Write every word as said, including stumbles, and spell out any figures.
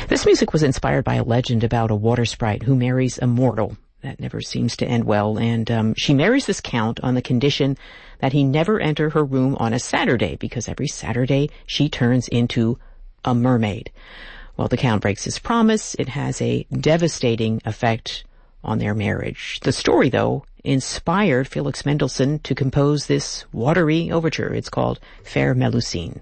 This music was inspired by a legend about a water sprite who marries a mortal. That never seems to end well, and um, she marries this count on the condition that he never enter her room on a Saturday, because every Saturday she turns into a mermaid. Well, the count breaks his promise. It has a devastating effect on their marriage. The story, though, inspired Felix Mendelssohn to compose this watery overture. It's called Fair Melusine.